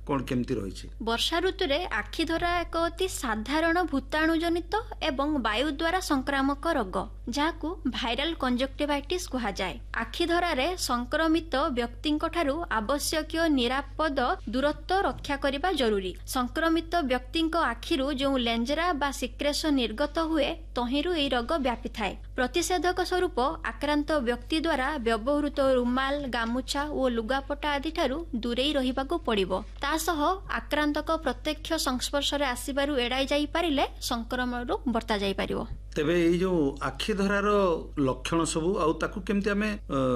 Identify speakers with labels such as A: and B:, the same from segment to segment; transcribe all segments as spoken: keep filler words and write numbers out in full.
A: कौन केमती रही?
B: वर्षा ऋतु रे आखि धरा एक अति साधारण भूताणु जनित एवं वायु द्वारा संक्रामक रोग जहाकू भाइराल कंजक्टिवाइटिस कहा जाए। आखि धरारे संक्रमित व्यक्तिंक ठारू आवश्यक निरापद दूरत्व रक्षा करबा जरूरी। संक्रमित व्यक्तिंक आखिरू जो लेंजरा बा सिक्रेशन निर्गत हुए तहिरू एई रोग व्यापी थाए। प्रतिषेधक स्वरूप आक्रांत व्यक्ति द्वारा व्यवहृत रुमाल, गामुछा और लुगापटा आदि ठारू दूरेई रहिबाकू पड़िबो। तासह आक्रांतक प्रत्यक्ष संस्पर्श रे आसीबारु एड़ाई जाई पारिले संक्रमणरू बर्ता जाई पारिबो।
A: तेबे ये जो आखि धरार लक्षण सबू आउ ताकू केमती आमे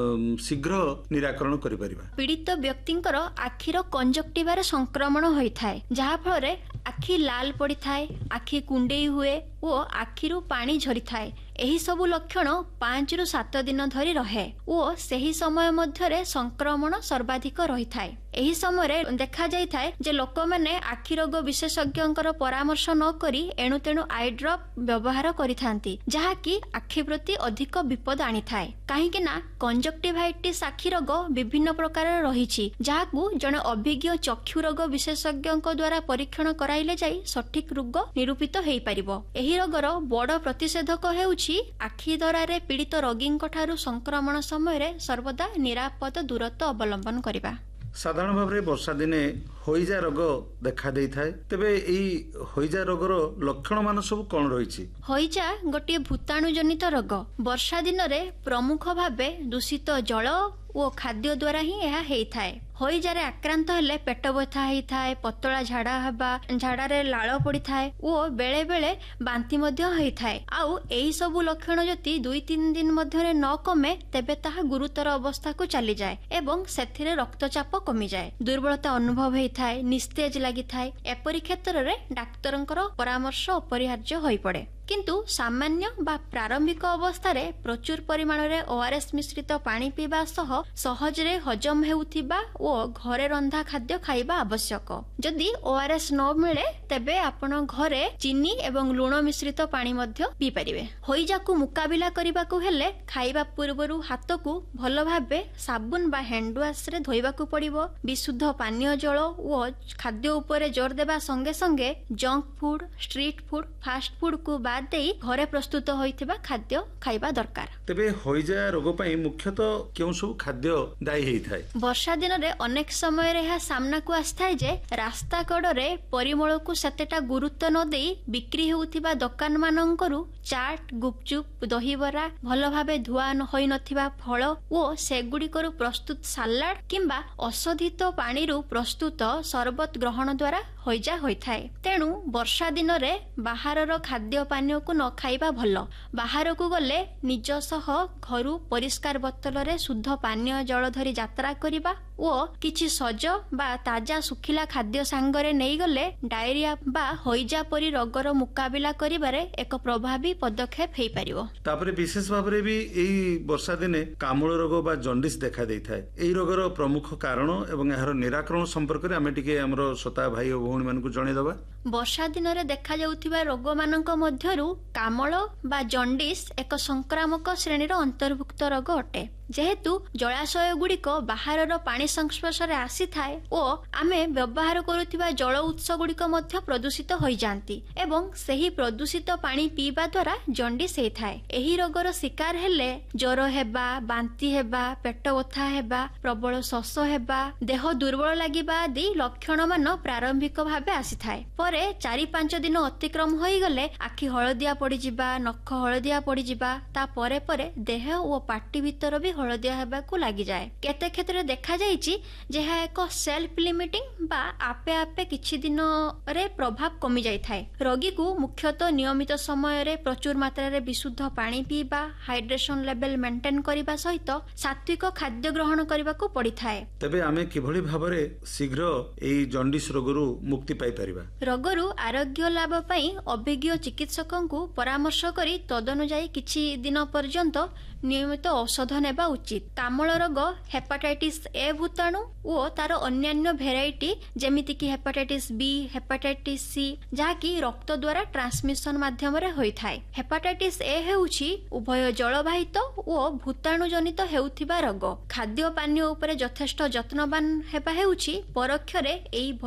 A: शीघ्र निराकरण करि परिबा?
B: पीड़ित व्यक्तिंकर आखिर कंजक्टिवारे संक्रमण होइथाय जहा फଳରେ आखि लाल पड़ी थाए, आखि कुंडेई हुए और आखिरू पानी झरी थाए। एही सबु लक्षण पांच रु सात दिन धरी रहे और सही समय मध्यरे संक्रमण सर्वाधिक रही थाए। एही समय देखा जाई थाए जे लोक माने आखि रोग विशेषज्ञंकर परामर्श न करी एणु तेणु आई ड्रॉप व्यवहार करिथांती जहा कि आखि प्रति अधिक विपद आनी थाए। काहेकि ना कंजक्टिवाइटिस आखि रोग विभिन्न प्रकार रहिछि जहाकू जने अभिज्ञ चक्षु रोग विशेषज्ञंक द्वारा परीक्षण कराइले जाई सठिक रोग निरूपित हेई परिबो। एही रोगर बड़ प्रतिषेधक हेउछि आखि धरारे पीड़ित रोगींक ठारू संक्रमण समय सर्वदा निरापद दूरत्व अवलंबन करिबा।
A: साधारण भाव में वर्षा दिने होइजा रोग देखा देई थाए। तबे एई होइजा रोगर लक्षण मान सब कोन रहिछि?
B: होइजा गोटे भूताणु जनित रोग। वर्षा दिन रे प्रमुख भावे दूषित जल और खाद्य द्वारा ही यह हेई थाए। होइजारे आक्रांत हेले पेट व्यथा हेई थाए, पतला झाड़ा हबा, झाड़ारे लाळ पड़ी थाए और बेले बेले बांती मध्य हेई थाए। आउ एही सबु लक्षण जति दुई तीन दिन मध्यरे न कमे तेबे ताहा गुरुतर अवस्था को चली जाए एवं सेथिरे रक्तचाप कमी जाए, दुर्बलता अनुभव हेई थाए, निस्तेज लागि थाए। एपरि क्षेत्र रे डाक्तरंकर परामर्श अपरिहार्य होई पड़े। किंतु सामान्य बा प्रारंभिक अवस्था रे प्रचुर परिमाण रे ओआरएस मिश्रित पानी पीबा सह सहज रे हजम हेउथिबा और घरे रंधा खाद्य खाइबा आवश्यक। जदि ओआरएस न मिले तेबे आपण घरे चीनी एवं लूण मिश्रित पानी मध्य पी परिबे। होइजाकू मुकाबिला करिबाकू हेले खाइबा पूर्वरु हाथकू भल भाबे साबुन बा हैंड वाश रे धोइबाकू पड़िबो। विशुद्ध पानीय जल और खाद्य उपरे जोर देबा संगे संगे junk food, street food, fast food को बाद देई घरे प्रस्तुत होइथिबा खाद्य खाइबा दरकार।
A: तबे होइजा रोग पई मुख्यतः केउ सब खाद्य दायी हेई थाए?
B: वर्षा दिन रे अनेक समय रे हा सामना को आस्थाय जे रास्ता कड़रे परिमळ को सतेटा गुरुत्व न देई बिक्री होउथिबा दुकान मानंकरू चाट, गुपचुप, दहीबरा, भल भाबे धुआ होई नथिबा फळ ओ सेगुडी करू प्रस्तुत सालाड किंबा अशोधित पानी रु प्रस्तुत शरबत ग्रहण द्वारा होइजा होइथाय। तेणु वर्षा दिन रे बाहरर खाद्य पानीय को न खाइबा भल। बाहर को गले निज सह घरु परिष्कार बोतल रे शुद्ध पानीय जल धरी यात्रा करिबा ओ किछि सज बा ताजा सुखिला खाद्य सांगरे नेई गले डायरिया बा होइजा परी रोगर मुकाबिला करिबारे एक प्रभावी पदक्षेप हेई परिबो।
A: तापरे विशेष भाबरे भी एई वर्षा दिने कामूल रोग बा जॉन्डिस देखा देई थाए। एई रोगर प्रमुख कारण एवं एहार निराकरण संपर्क रे आमे टिके हमरो श्रोता भाई ओ भौणी मानकु जणे दबा।
B: वर्षा दिन रे देखा जाउथिबा रोग मानक मध्यरु कामल बा जॉन्डिस एक संक्रामक श्रेणीर अंतर्भुक्त रोग अटे। जेहेतु जलाशय गुड़िक बाहर पानी संस्पर्श रे आसी थाए ओ आमे व्यवहार करुथिबा जल उत्स गुड़िक मध्य प्रदूषित होई जांती एवं सेही प्रदूषित पानी पीबा द्वारा जॉन्डिस हेई थाए। एही रोगर शिकार हेले ज्वर हेबा, बांती हेबा, पेट बथा हेबा, प्रबल शोष हेबा, देह दुर्बल लागिबा आदि लक्षण मान प्रारंभिक भाबे आसी थाए। परे चारि पांच दिन अतिक्रम होई गले आखि हळदिया पड़ी जिबा, नख हळदिया पड़ी जिबा, ता परे परे देह ओ पाटी भीतर भी हळदिया हेबाकू लागि जाए। केते क्षेत्र देखा जाइछि जे हा एक सेल्फ लिमिटिंग बा आपे आपे किछि दिन रे प्रभाव कमी जाय थाए। रोगी को मुख्यतः नियमित समय रे प्रचुर मात्रा रे विशुद्ध पानी पीबा, हाइड्रेशन लेवल मेंटेन करिबा सहित सात्विक खाद्य ग्रहण करिबाकू पड़ी थाए।
A: तबे आमे किभଳି भाबरे शीघ्र एई जॉन्डिस रोगरु मुक्ति पाई परिबा?
B: रोगरु आरोग्य लाभ पई अभिज्ञ चिकित्सकंकु परामर्श करी तदनुଯାୟୀ किछि दिन पर्यंत नियमित औषध नेबा उचित। कामल रोग हेपाटाइटिस ए भूताणु और तार अन्यान्य भेराइटी जेमिति कि हेपाटाइटिस बी, हेपाटाइटिस सी जहाँकि रक्त द्वारा ट्रांसमिशन माध्यम रे होई थाए। हेपाटाइटिस ए हेउछि उभय जलवाहित और भूताणु जनित हेउथिबा रोग। खाद्य पानीय उपरे यथेष्ट जत्नवान हेबा हेउछि परोक्ष रे एई